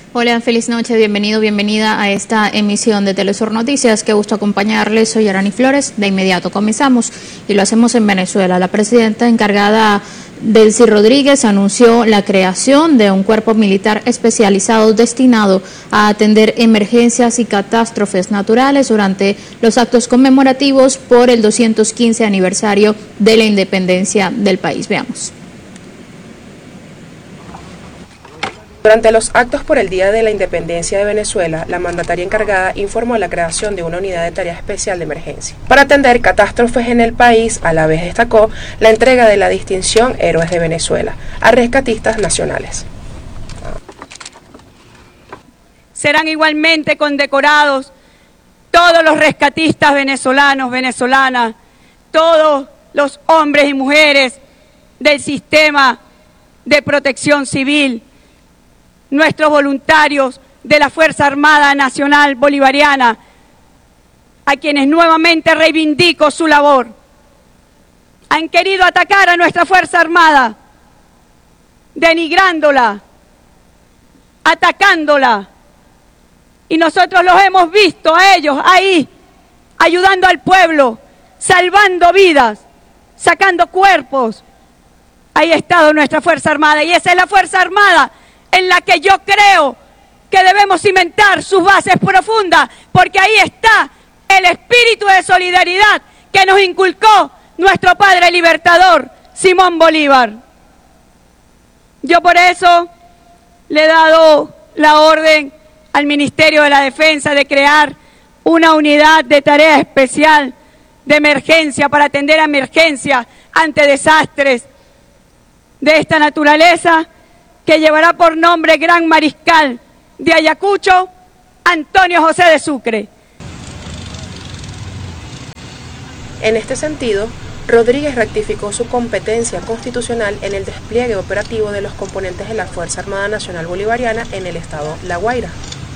Hola, feliz noche, bienvenido, bienvenida a esta emisión de Telesur Noticias. Qué gusto acompañarles, soy Arani Flores. De inmediato comenzamos y lo hacemos en Venezuela. La presidenta encargada, Delcy Rodríguez, anunció la creación de un cuerpo militar especializado destinado a atender emergencias y catástrofes naturales durante los actos conmemorativos por el 215 aniversario de la independencia del país. Veamos. Durante los actos por el Día de la Independencia de Venezuela, la mandataria encargada informó la creación de una unidad de tarea especial de emergencia para atender catástrofes en el país. A la vez destacó la entrega de la distinción Héroes de Venezuela a rescatistas nacionales. Serán igualmente condecorados todos los rescatistas venezolanos, venezolanas, todos los hombres y mujeres del sistema de protección civil, nuestros voluntarios de la Fuerza Armada Nacional Bolivariana, a quienes nuevamente reivindico su labor. Han querido atacar a nuestra Fuerza Armada, denigrándola, atacándola, y nosotros los hemos visto a ellos ahí, ayudando al pueblo, salvando vidas, sacando cuerpos. Ahí ha estado nuestra Fuerza Armada, y esa es la Fuerza Armada en la que yo creo que debemos cimentar sus bases profundas, porque ahí está el espíritu de solidaridad que nos inculcó nuestro padre libertador, Simón Bolívar. Yo por eso le he dado la orden al Ministerio de la Defensa de crear una unidad de tarea especial de emergencia para atender a emergencias ante desastres de esta naturaleza, que llevará por nombre Gran Mariscal de Ayacucho, Antonio José de Sucre. En este sentido, Rodríguez rectificó su competencia constitucional en el despliegue operativo de los componentes de la Fuerza Armada Nacional Bolivariana en el estado La Guaira.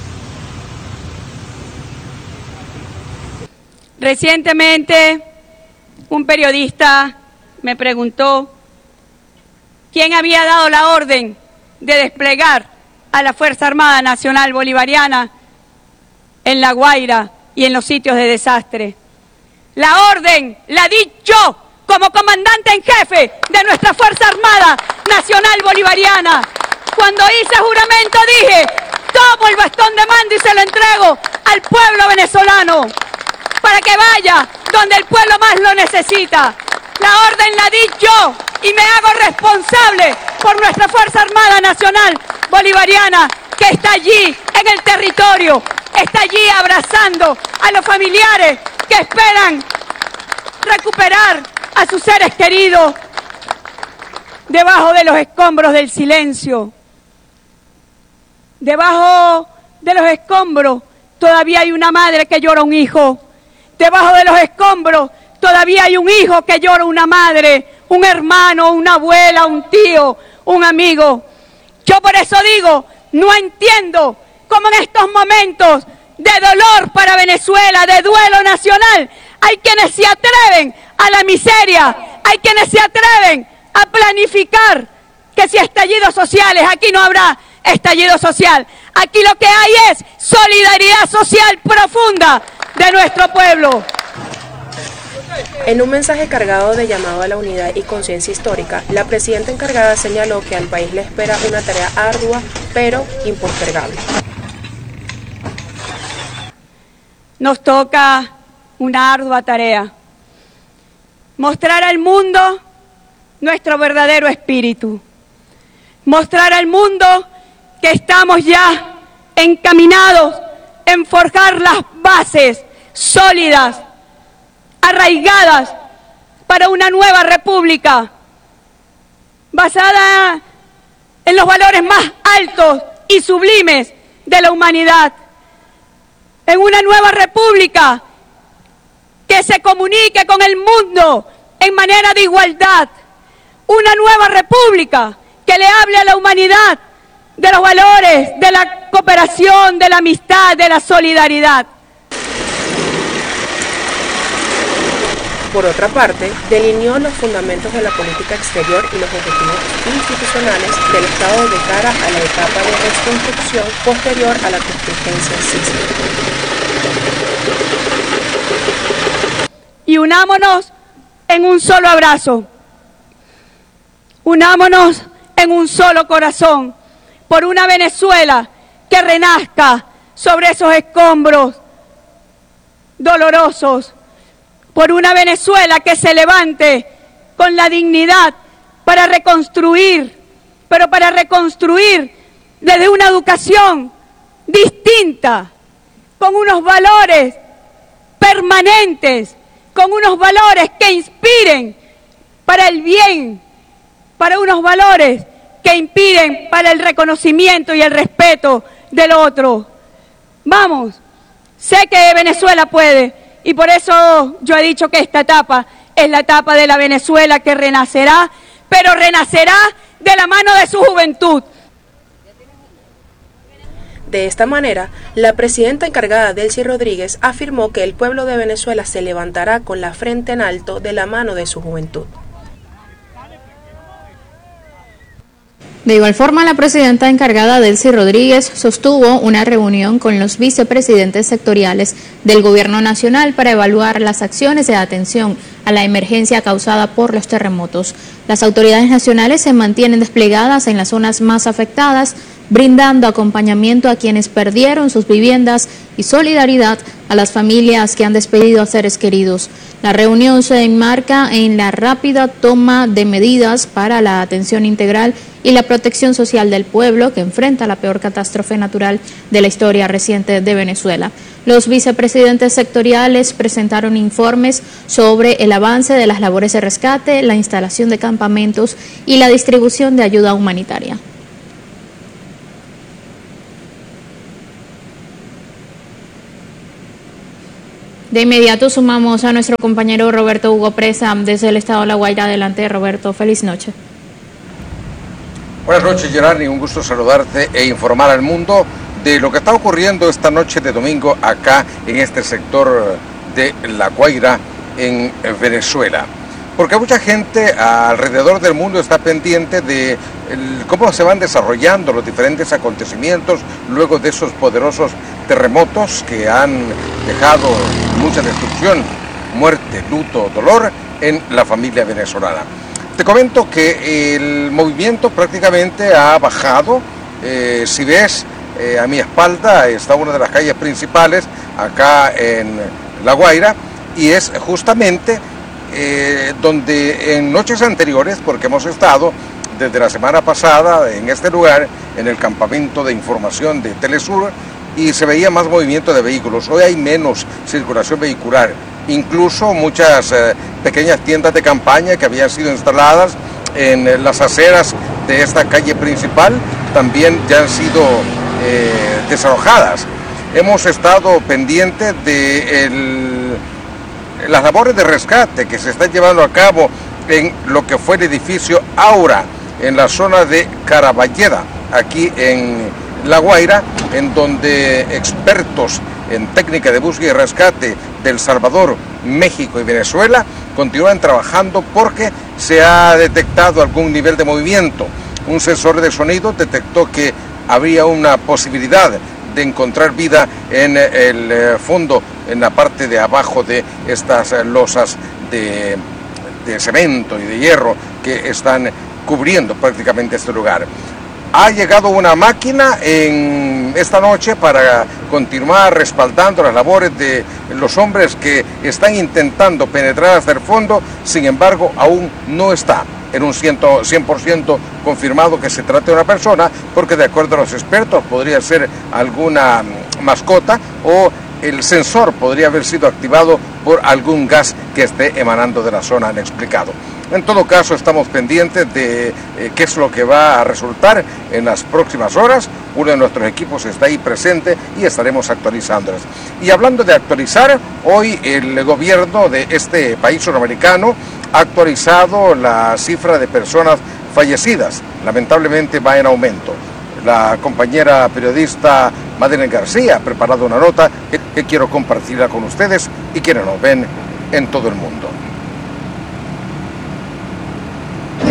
Recientemente, un periodista me preguntó quién había dado la orden de desplegar a la Fuerza Armada Nacional Bolivariana en La Guaira y en los sitios de desastre. La orden la di yo como comandante en jefe de nuestra Fuerza Armada Nacional Bolivariana. Cuando hice juramento dije, tomo el bastón de mando y se lo entrego al pueblo venezolano para que vaya donde el pueblo más lo necesita. La orden la di yo y me hago responsable por nuestra Fuerza Armada Nacional Bolivariana, que está allí en el territorio, está allí abrazando a los familiares que esperan recuperar a sus seres queridos debajo de los escombros del silencio. Debajo de los escombros todavía hay una madre que llora un hijo. Debajo de los escombros todavía hay un hijo que llora una madre, un hermano, una abuela, un tío, un amigo. Yo por eso digo, no entiendo cómo en estos momentos de dolor para Venezuela, de duelo nacional, hay quienes se atreven a la miseria, hay quienes se atreven a planificar que si estallidos sociales, aquí no habrá estallido social. Aquí lo que hay es solidaridad social profunda de nuestro pueblo. En un mensaje cargado de llamado a la unidad y conciencia histórica, la presidenta encargada señaló que al país le espera una tarea ardua, pero impostergable. Nos toca una ardua tarea: mostrar al mundo nuestro verdadero espíritu, mostrar al mundo que estamos ya encaminados en forjar las bases sólidas, arraigadas para una nueva república basada en los valores más altos y sublimes de la humanidad, en una nueva república que se comunique con el mundo en manera de igualdad, una nueva república que le hable a la humanidad de los valores, de la cooperación, de la amistad, de la solidaridad. Por otra parte, delineó los fundamentos de la política exterior y los objetivos institucionales del Estado de cara a la etapa de reconstrucción posterior a la contingencia sísmica. Y unámonos en un solo abrazo, unámonos en un solo corazón, por una Venezuela que renazca sobre esos escombros dolorosos, por una Venezuela que se levante con la dignidad para reconstruir, pero para reconstruir desde una educación distinta, con unos valores permanentes, con unos valores que inspiren para el bien, para unos valores que inspiren para el reconocimiento y el respeto del otro. Vamos, sé que Venezuela puede, y por eso yo he dicho que esta etapa es la etapa de la Venezuela que renacerá, pero renacerá de la mano de su juventud. De esta manera, la presidenta encargada Delcy Rodríguez afirmó que el pueblo de Venezuela se levantará con la frente en alto de la mano de su juventud. De igual forma, la presidenta encargada Delcy Rodríguez sostuvo una reunión con los vicepresidentes sectoriales del Gobierno Nacional para evaluar las acciones de atención a la emergencia causada por los terremotos. Las autoridades nacionales se mantienen desplegadas en las zonas más afectadas, brindando acompañamiento a quienes perdieron sus viviendas y solidaridad a las familias que han despedido a seres queridos. La reunión se enmarca en la rápida toma de medidas para la atención integral y la protección social del pueblo que enfrenta la peor catástrofe natural de la historia reciente de Venezuela. Los vicepresidentes sectoriales presentaron informes sobre el avance de las labores de rescate, la instalación de campamentos y la distribución de ayuda humanitaria. De inmediato sumamos a nuestro compañero Roberto Hugo Presa desde el estado de La Guaira. Adelante, Roberto, feliz noche. Buenas noches, Gerardi, un gusto saludarte e informar al mundo de lo que está ocurriendo esta noche de domingo acá en este sector de La Guaira, en Venezuela. Porque mucha gente alrededor del mundo está pendiente de cómo se van desarrollando los diferentes acontecimientos luego de esos poderosos terremotos que han dejado mucha destrucción, muerte, luto, dolor en la familia venezolana. Te comento que el movimiento prácticamente ha bajado. Si ves, a mi espalda está una de las calles principales acá en La Guaira, y es justamente donde en noches anteriores, porque hemos estado desde la semana pasada en este lugar, en el campamento de información de Telesur, y se veía más movimiento de vehículos. Hoy hay menos circulación vehicular, incluso muchas pequeñas tiendas de campaña que habían sido instaladas en las aceras de esta calle principal también ya han sido desalojadas. Hemos estado pendientes de las labores de rescate que se están llevando a cabo en lo que fue el edificio Aura, en la zona de Caraballeda, aquí en La Guaira, en donde expertos en técnica de búsqueda y rescate de El Salvador, México y Venezuela continúan trabajando porque se ha detectado algún nivel de movimiento. Un sensor de sonido detectó que había una posibilidad de encontrar vida en el fondo, en la parte de abajo de estas losas de cemento y de hierro que están cubriendo prácticamente este lugar. Ha llegado una máquina en esta noche para continuar respaldando las labores de los hombres que están intentando penetrar hasta el fondo. Sin embargo, aún no está en un 100% confirmado que se trate de una persona, porque de acuerdo a los expertos podría ser alguna mascota o el sensor podría haber sido activado por algún gas que esté emanando de la zona, han explicado. En todo caso, estamos pendientes de qué es lo que va a resultar en las próximas horas. Uno de nuestros equipos está ahí presente y estaremos actualizándolas. Y hablando de actualizar, hoy el gobierno de este país sudamericano ha actualizado la cifra de personas fallecidas. Lamentablemente va en aumento. La compañera periodista Madeleine García ha preparado una nota que quiero compartirla con ustedes y quienes nos ven en todo el mundo.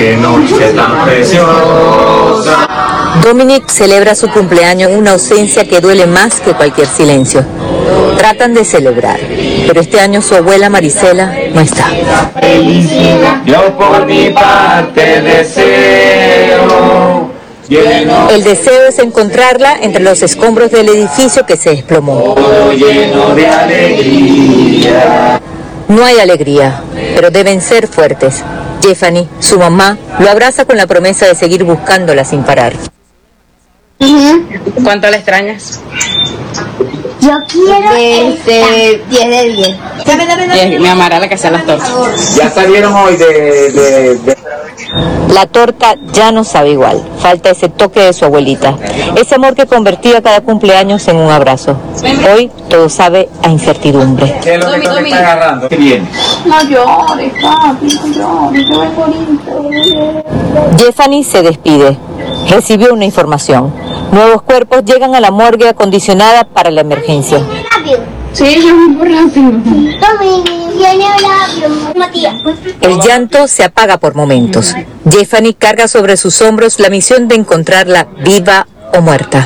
qué noche tan preciosa. Dominic celebra su cumpleaños en una ausencia que duele más que cualquier silencio. Tratan de celebrar, pero este año su abuela Marisela no está. Yo por mi parte deseo. El deseo es encontrarla entre los escombros del edificio que se desplomó. Lleno de alegría. No hay alegría, pero deben ser fuertes. Jeffany, su mamá, lo abraza con la promesa de seguir buscándola sin parar. ¿Cuánto la extrañas? Yo quiero 10 de 10. Y mi mamá era la que hacía las tortas. Ya salieron hoy de... La torta ya no sabe igual, falta ese toque de su abuelita, ese amor que convertía cada cumpleaños en un abrazo. Hoy todo sabe a incertidumbre. ¿Qué es lo que te está agarrando? ¿Qué viene? No llores, papi, no llores, yo vengo ahorita. Jeffany se despide. Recibió una información. Nuevos cuerpos llegan a la morgue acondicionada para la emergencia. Sí, yo vengo rápido. Tommy, viene rápido, Matías. El llanto se apaga por momentos. Jeffany carga sobre sus hombros la misión de encontrarla viva o muerta.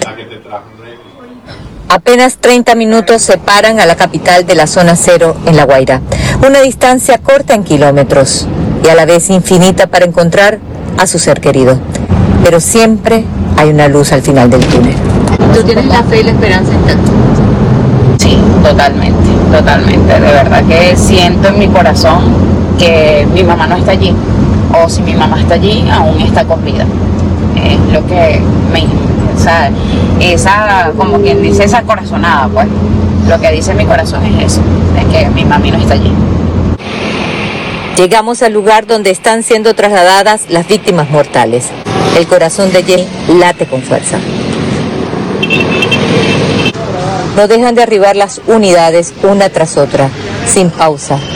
Apenas 30 minutos separan a la capital de la zona cero en La Guaira. Una distancia corta en kilómetros y a la vez infinita para encontrar a su ser querido. Pero siempre hay una luz al final del túnel. ¿Tú tienes la fe y la esperanza intacta? Sí, totalmente. De verdad que siento en mi corazón que mi mamá no está allí. O si mi mamá está allí, aún está con vida. Es lo que esa, como quien dice, esa corazonada, pues. Lo que dice mi corazón es eso, es que mi mami no está allí. Llegamos al lugar donde están siendo trasladadas las víctimas mortales. El corazón de Jenny late con fuerza. No dejan de arribar las unidades una tras otra, sin pausa.